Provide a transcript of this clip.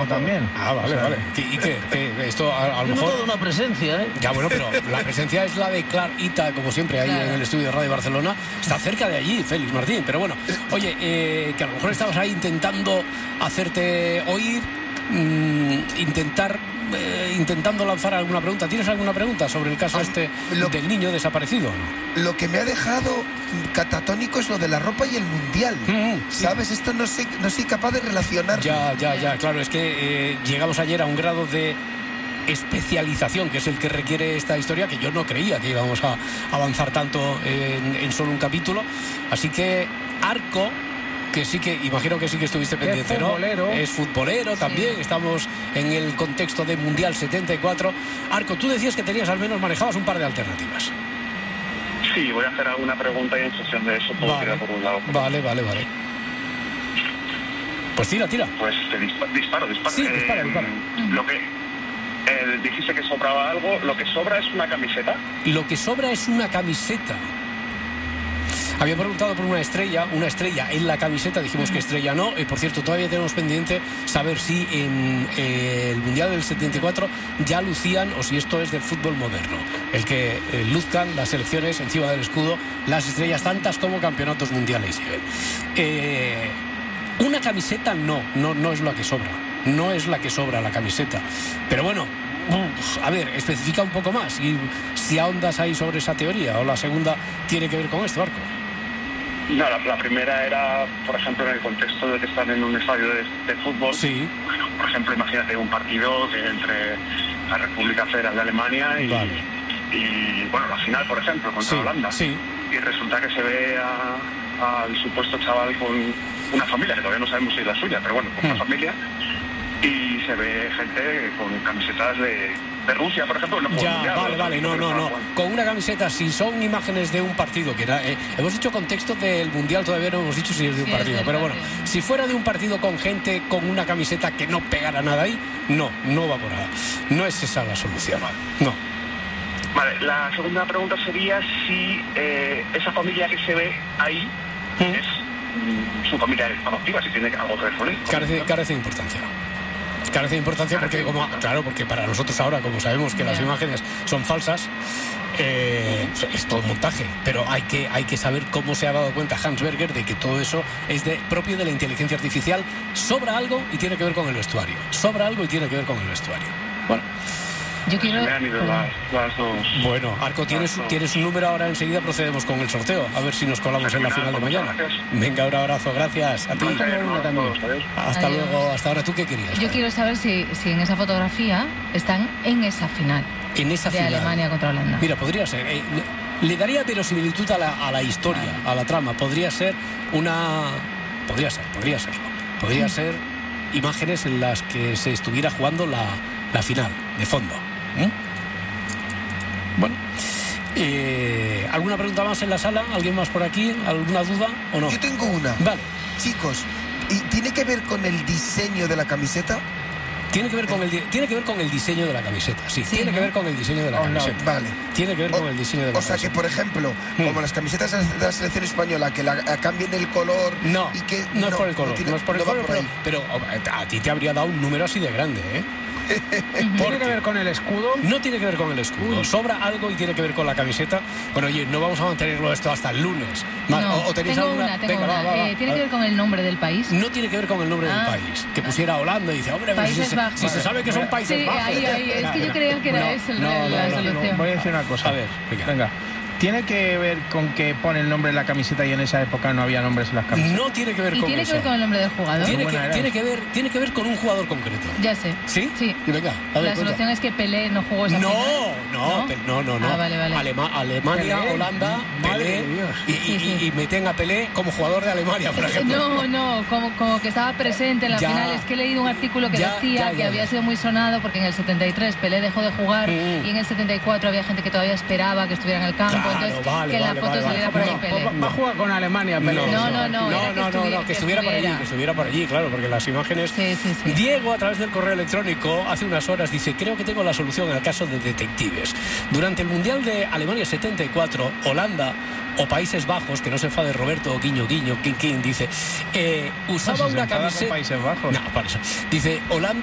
algo también. Ah, vale, vale. ¿Y qué? Esto a lo mejor... toda una presencia, ¿eh? Ya, bueno, pero la presencia es la de Clark Ita, como siempre, ahí en el estudio de Radio Barcelona. Está cerca de allí, Félix Martín. Pero bueno, oye, que a lo mejor estabas ahí intentando hacerte oír, intentando lanzar alguna pregunta. ¿Tienes alguna pregunta sobre el caso del niño desaparecido? Lo que me ha dejado catatónico es lo de la ropa y el mundial. ¿Sabes? Esto no soy capaz de relacionarlo. Ya, claro, es que llegamos ayer a un grado de especialización, que es el que requiere esta historia, que yo no creía que íbamos a avanzar tanto en solo un capítulo. Así que Arco, que sí que, imagino que sí que estuviste pendiente, ¿no? Es futbolero también, estamos en el contexto de Mundial 74. Arco, tú decías que tenías, al menos manejabas un par de alternativas. Sí, voy a hacer alguna pregunta y en función de eso puedo tirar por un lado. Vale. Pues tira. Pues te disparo. Sí, dispara. Lo que... dijiste que sobraba algo, lo que sobra es una camiseta. Lo que sobra es una camiseta. Había preguntado por una estrella en la camiseta, dijimos que estrella no. Por cierto, todavía tenemos pendiente saber si en el Mundial del 74 ya lucían, o si esto es del fútbol moderno, el que luzcan las selecciones encima del escudo las estrellas, tantas como campeonatos mundiales lleven. Una camiseta no es la que sobra. No es la que sobra la camiseta. Pero bueno, a ver, especifica un poco más y si ahondas ahí sobre esa teoría, o la segunda tiene que ver con esto, Arco. No, la primera era, por ejemplo, en el contexto de que están en un estadio de fútbol. Sí. Bueno, por ejemplo, imagínate un partido entre la República Federal de Alemania y bueno, la final, por ejemplo, contra Holanda. Sí. Y resulta que se ve al supuesto chaval con una familia, que todavía no sabemos si es la suya, pero bueno, con una familia, y se ve gente con camisetas de Rusia, por ejemplo. Vale, no. Con una camiseta, si son imágenes de un partido, que era, hemos dicho contexto del Mundial, todavía no hemos dicho si es de un partido, pero bueno, si fuera de un partido con gente con una camiseta que no pegara nada ahí, no va por ahí. No es esa la solución. No. Vale, la segunda pregunta sería si esa familia que se ve ahí es su familia adoptiva, si tiene algo que ver con él. Carece de importancia. Carece de importancia porque, porque para nosotros ahora, como sabemos que las imágenes son falsas, es todo montaje, pero hay que saber cómo se ha dado cuenta Hans Berger de que todo eso es propio de la inteligencia artificial. Sobra algo y tiene que ver con el vestuario. Bueno, yo quiero... Me han ido las dos. Bueno, Arco, tienes un número ahora, enseguida procedemos con el sorteo, a ver si nos colamos en la final de mañana. Venga, un abrazo, gracias a ti. Hasta luego, hasta ahora. ¿Tú qué querías? Yo quiero saber si en esa fotografía están en esa final. De Alemania contra Holanda. Mira, podría ser. Le daría verosimilitud a la historia, a la trama. Podría ser Podría serlo. Podría ser imágenes en las que se estuviera jugando la final, de fondo. Bueno, ¿alguna pregunta más en la sala? ¿Alguien más por aquí? ¿Alguna duda o no? Yo tengo una. Vale. Chicos, ¿y tiene que ver con el diseño de la camiseta? Tiene que ver con el diseño de la camiseta, sí. Tiene que ver con el diseño de la camiseta. No, vale. Tiene que ver con el diseño de la camiseta. O sea que, por ejemplo, como las camisetas de la selección española, que cambien el color... No, y que, no es por el color, no es por el color, pero a ti te habría dado un número así de grande, ¿eh? ¿Tiene que ver con el escudo? No tiene que ver con el escudo. Sobra algo y tiene que ver con la camiseta. Bueno, oye, no vamos a mantenerlo esto hasta el lunes. ¿O tenéis alguna? Tengo una. ¿Tiene que ver con el nombre del país? No tiene que ver con el nombre del país. Que pusiera Holanda y dice, hombre, si se sabe que son Países Bajos. Sí, ahí. Es que yo creía que era esa la solución. Voy a decir una cosa. A ver, venga. ¿Tiene que ver con que pone el nombre en la camiseta y en esa época no había nombres en las camisetas? No tiene que ver con eso. ¿Y tiene que ver con el nombre del jugador? Tiene que ver con un jugador concreto. Ya sé. ¿Sí? Sí. Venga, la solución es que Pelé no jugó esa final. No. Ah, vale. Alemania, Pelé, Holanda, Pelé. Y meten a Pelé como jugador de Alemania, por ejemplo. No, como que estaba presente en la final. Es que he leído un artículo que decía que había sido muy sonado porque en el 73 Pelé dejó de jugar y en el 74 había gente que todavía esperaba que estuviera en el campo. Entonces, que en la foto saliera por ahí Pelé. Va a jugar con Alemania, Pelé. No, que estuviera por allí, claro, porque las imágenes... Sí. Diego, a través del correo electrónico, hace unas horas dice, creo que tengo la solución al caso de detectives. Durante el Mundial de Alemania 74, Holanda o Países Bajos, que no se enfade Roberto, guiño, king, dice, usaba una camiseta... Países Bajos. No, para eso. Dice, Holanda